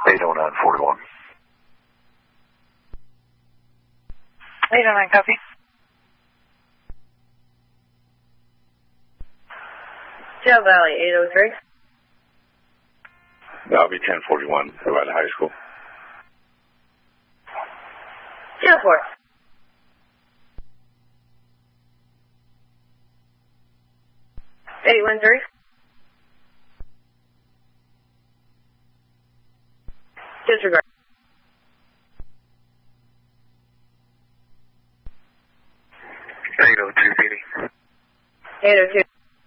80941. 809, copy. Dale Valley, 803. That'll be 1041, about the high school. 204. 813. Disregard. 802, PD. 802.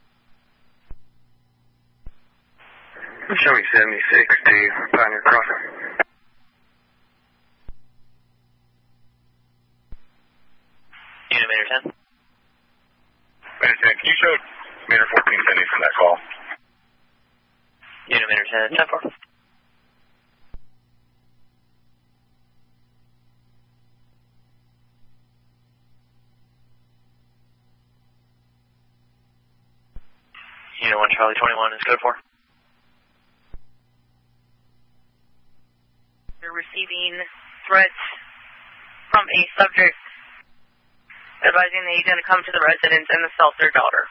Show me 76 to Pioneer Crossing. Unit 10. Can you show Meter 14 sending from that call? Unit 10, 10-4. Unit 1, Charlie 21 is code 4. They're receiving threats from a subject advising that he's going to come to the residence and assault their daughter.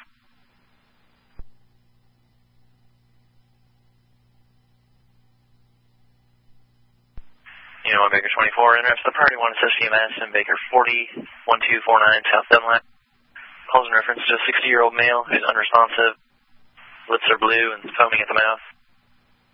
Unit 1, Baker 24 interrupts the priority 1 assist CMS and Baker 40-1249 South Dunlap. Calls in reference to a 60-year-old male who's unresponsive, lips are blue and foaming at the mouth.